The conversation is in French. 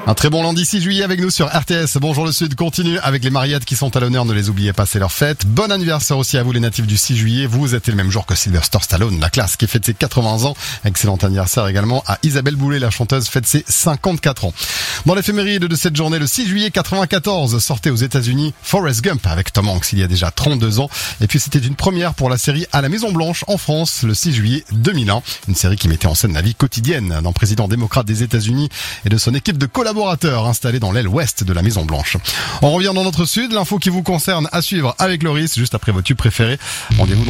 Un très bon lundi 6 juillet avec nous sur RTS. Bonjour le Sud continue avec les Mariettes qui sont à l'honneur. Ne les oubliez pas, c'est leur fête. Bon anniversaire aussi à vous les natifs du 6 juillet. Vous êtes le même jour que Sylvester Stallone, la classe qui fête ses 80 ans. Excellent anniversaire également à Isabelle Boulay, la chanteuse, fête ses 54 ans. Dans l'éphéméride de cette journée, le 6 juillet 94, sortait aux États-Unis Forrest Gump avec Tom Hanks il y a déjà 32 ans. Et puis c'était une première pour la série À la Maison Blanche en France le 6 juillet 2001. Une série qui mettait en scène la vie quotidienne d'un président démocrate des États-Unis et de son équipe de collaborateurs installés dans l'aile ouest de la Maison Blanche. On revient dans notre Sud, l'info qui vous concerne à suivre avec Loris juste après vos tubes préférés. Rendez-vous